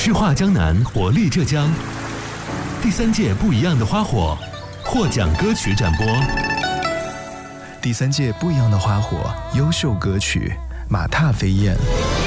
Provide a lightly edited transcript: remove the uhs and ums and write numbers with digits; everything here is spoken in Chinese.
诗画江南，活力浙江。第3届不一样的花火获奖歌曲展播。 第3届不一样的花火优秀歌曲《马踏飞燕》。